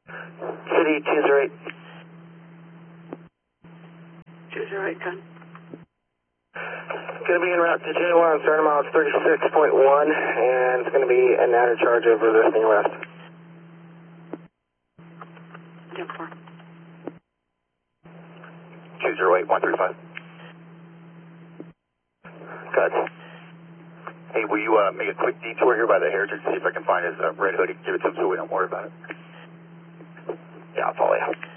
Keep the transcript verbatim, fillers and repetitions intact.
City two zero eight. two zero eight, ten. Going to be en route to J one, starting miles thirty-six point one, and it's going to be an added charge of resisting arrest. ten four. two zero eight, one three five. Cut. Hey, will you uh, make a quick detour here by the Heritage to see if I can find his uh, red hoodie? Give it to him so we don't worry about it. Yeah, I'll follow you.